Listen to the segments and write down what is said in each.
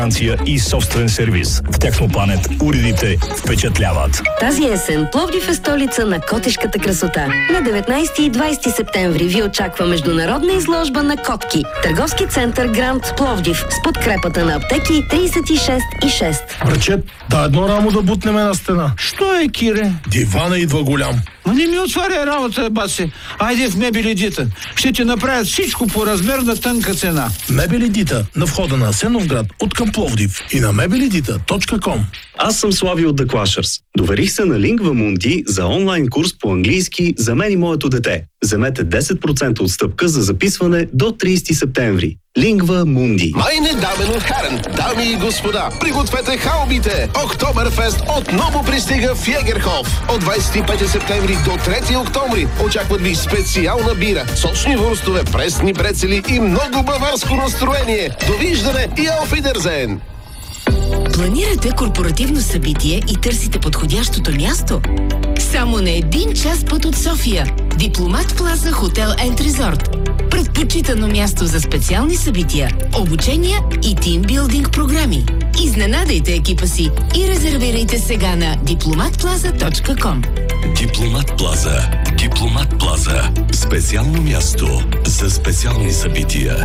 и собствен сервис. В Технопланет уредите впечатляват. Тази есен Пловдив е столица на котешката красота. На 19 и 20 септември ви очаква международна изложба на котки. Търговски център Гранд Пловдив с подкрепата на аптеки 36 и 6. Брачет, да едно рамо да бутнем на стена. Що е, Кире? Дивана идва голям. Но не ми отваря работа, баси. Айде в Мебели Дита. Ще ти направят всичко по размер на тънка цена. Мебели Дита на входа на Асеновград от към Пловдив и на mebelidita.com. Аз съм Слави от The Clashers. Доверих се на Lingva Mundi за онлайн курс по английски за мен и моето дете. Вземете 10% отстъпка за записване до 30 септември. Lingva Mundi. Meine Damen und Herren, дами и господа, пригответе хаубите! Октоберфест отново пристига в Егерхоф. От 25 септември до 3 октомври очакват ви специална бира, сочни вурстове, пресни брецели и много баварско настроение. Довиждане и auf Wiedersehen! Планирате корпоративно събитие и търсите подходящото място? Само на 1 час път от София. Дипломат Плаза Хотел енд Резорт. Предпочитано място за специални събития, обучения и тимбилдинг програми. Изненадайте екипа си и резервирайте сега на diplomatplaza.com. Дипломат Плаза. Дипломат Плаза. Специално място за специални събития.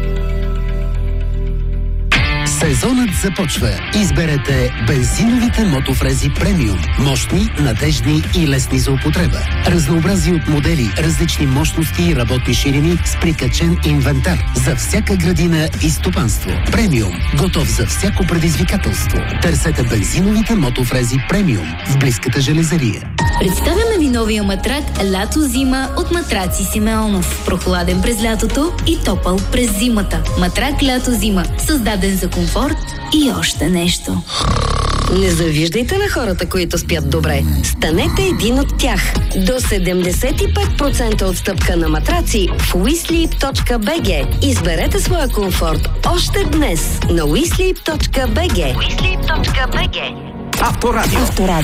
Сезонът започва. Изберете бензиновите мотофрези премиум. Мощни, надеждни и лесни за употреба. Разнообразие от модели, различни мощности и работни ширини с прикачен инвентар за всяка градина и стопанство. Премиум. Готов за всяко предизвикателство. Търсете бензиновите мотофрези премиум в близката железария. Представяме ви новия матрак Лято-зима от Матраци Симеонов. Прохладен през лятото и топъл през зимата. Матрак Лято-зима. Създаден за комфорт и още нещо. Не завиждайте на хората, които спят добре. Станете един от тях. До 75% отстъпка на матраци в WeSleep.bg. Изберете своя комфорт още днес на WeSleep.bg. Авторадио.